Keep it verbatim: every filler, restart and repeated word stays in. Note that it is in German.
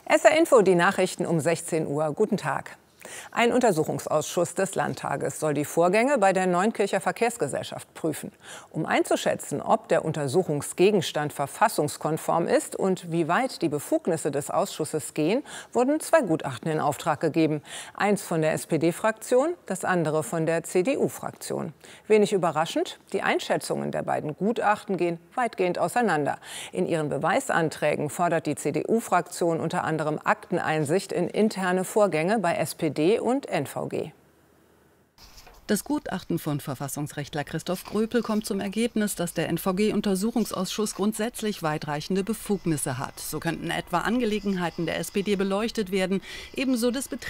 S R Info, die Nachrichten um sechzehn Uhr. Guten Tag. Ein Untersuchungsausschuss des Landtages soll die Vorgänge bei der Neunkircher Verkehrsgesellschaft prüfen. Um einzuschätzen, ob der Untersuchungsgegenstand verfassungskonform ist und wie weit die Befugnisse des Ausschusses gehen, wurden zwei Gutachten in Auftrag gegeben. Eins von der S P D-Fraktion, das andere von der C D U-Fraktion. Wenig überraschend, die Einschätzungen der beiden Gutachten gehen weitgehend auseinander. In ihren Beweisanträgen fordert die C D U-Fraktion unter anderem Akteneinsicht in interne Vorgänge bei S P D und N V G. Das Gutachten von Verfassungsrechtler Christoph Gröpel kommt zum Ergebnis, dass der N V G-Untersuchungsausschuss grundsätzlich weitreichende Befugnisse hat. So könnten etwa Angelegenheiten der S P D beleuchtet werden, ebenso des Betriebs